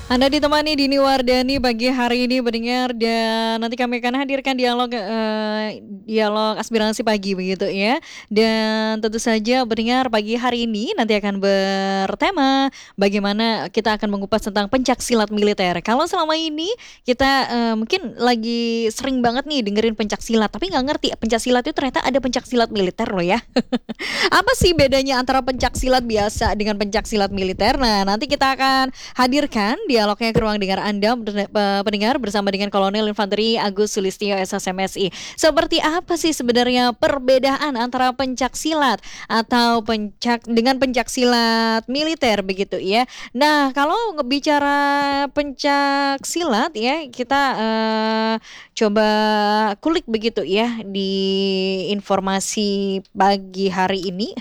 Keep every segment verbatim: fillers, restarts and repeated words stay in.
Anda ditemani Dini Wardani pagi hari ini pendengar, dan nanti kami akan hadirkan dialog eh, dialog aspirasi pagi begitu ya. Dan tentu saja pendengar pagi hari ini nanti akan bertema bagaimana kita akan mengupas tentang pencak silat militer. Kalau selama ini kita eh, mungkin lagi sering banget nih dengerin pencak silat, tapi nggak ngerti pencak silat itu ternyata ada pencak silat militer loh ya. Apa sih bedanya antara pencak silat biasa dengan pencak silat militer? Nah, nanti kita akan hadirkan dialognya ke ruang dengar Anda pendengar bersama dengan Kolonel Infanteri Agus Sulistyo S S M S I. Seperti apa sih sebenarnya perbedaan antara pencak silat atau pencak dengan pencak silat militer begitu ya. Nah, kalau bicara pencak silat ya, kita uh, coba kulik begitu ya di informasi pagi hari ini.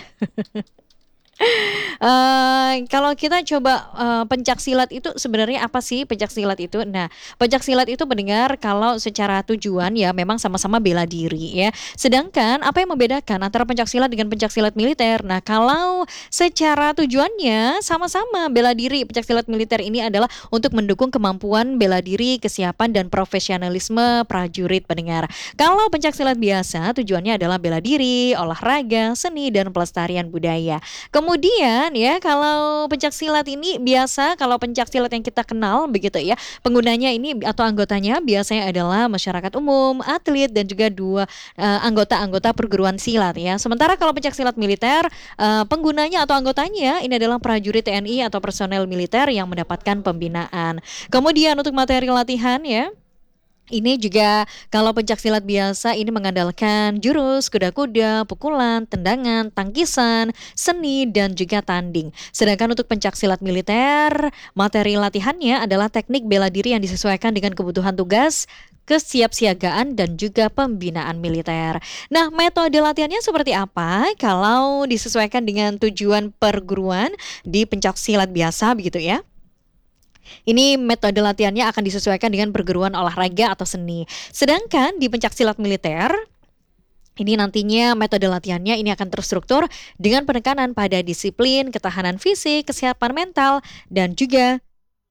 Uh, kalau kita coba uh, pencak silat itu sebenarnya apa sih pencak silat itu? Nah, pencak silat itu mendengar kalau secara tujuan ya memang sama-sama bela diri ya. Sedangkan apa yang membedakan antara pencak silat dengan pencak silat militer? Nah, kalau secara tujuannya sama-sama bela diri, pencak silat militer ini adalah untuk mendukung kemampuan bela diri, kesiapan dan profesionalisme prajurit pendengar. Kalau pencak silat biasa tujuannya adalah bela diri, olahraga, seni dan pelestarian budaya. Kemudian ya kalau pencak silat ini biasa, kalau pencak silat yang kita kenal begitu ya, penggunanya ini atau anggotanya biasanya adalah masyarakat umum, atlet dan juga dua uh, anggota-anggota perguruan silat ya. Sementara kalau pencak silat militer uh, penggunanya atau anggotanya ini adalah prajurit T N I atau personel militer yang mendapatkan pembinaan. Kemudian untuk materi latihan ya, ini juga kalau pencak silat biasa ini mengandalkan jurus, kuda-kuda, pukulan, tendangan, tangkisan, seni, dan juga tanding. Sedangkan untuk pencak silat militer, materi latihannya adalah teknik bela diri yang disesuaikan dengan kebutuhan tugas, kesiapsiagaan, dan juga pembinaan militer. Nah, metode latihannya seperti apa? Kalau disesuaikan dengan tujuan perguruan di pencak silat biasa begitu ya. Ini metode latihannya akan disesuaikan dengan perguruan olahraga atau seni. Sedangkan di pencak silat militer, ini nantinya metode latihannya ini akan terstruktur dengan penekanan pada disiplin, ketahanan fisik, kesiapan mental, dan juga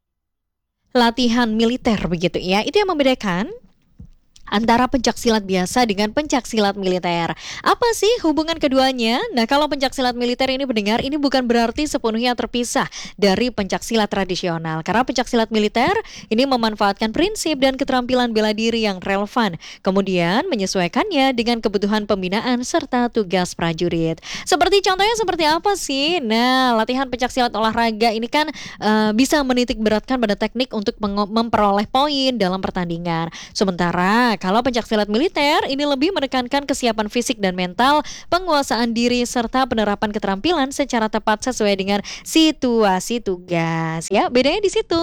latihan militer begitu ya. Itu yang membedakan antara pencak silat biasa dengan pencak silat militer. Apa sih hubungan keduanya? Nah, kalau pencak silat militer ini mendengar, ini bukan berarti sepenuhnya terpisah dari pencak silat tradisional. Karena pencak silat militer ini memanfaatkan prinsip dan keterampilan bela diri yang relevan, kemudian menyesuaikannya dengan kebutuhan pembinaan serta tugas prajurit. Seperti contohnya seperti apa sih? Nah, latihan pencak silat olahraga ini kan uh, bisa menitik beratkan pada teknik untuk memperoleh poin dalam pertandingan. Sementara kalau pencak silat militer ini lebih menekankan kesiapan fisik dan mental, penguasaan diri serta penerapan keterampilan secara tepat sesuai dengan situasi tugas. Ya, bedanya di situ.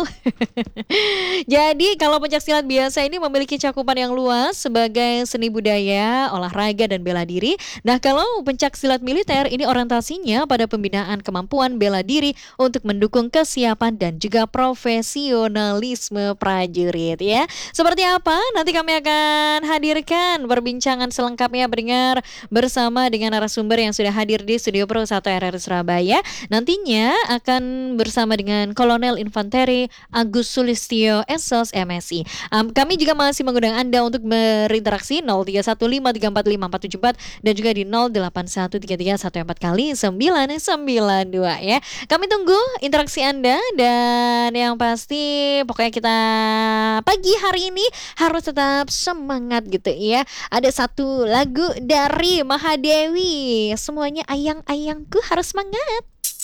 Jadi kalau pencak silat biasa ini memiliki cakupan yang luas sebagai seni budaya, olahraga dan bela diri. Nah, kalau pencak silat militer ini orientasinya pada pembinaan kemampuan bela diri untuk mendukung kesiapan dan juga profesionalisme prajurit ya. Seperti apa? Nanti kami akan hadirkan perbincangan selengkapnya pendengar bersama dengan narasumber yang sudah hadir di Studio Pro satu R R Surabaya. Nantinya akan bersama dengan Kolonel Infanteri Agus Sulistyo S S M S I. Um, kami juga masih mengundang Anda untuk berinteraksi nol tiga satu lima tiga empat lima empat tujuh empat dan juga di nol delapan satu tiga tiga satu empat kali sembilan sembilan dua ya. Kami tunggu interaksi Anda, dan yang pasti pokoknya kita pagi hari ini harus tetap semangat gitu ya. Ada satu lagu dari Mahadewi, semuanya ayang-ayangku harus semangat.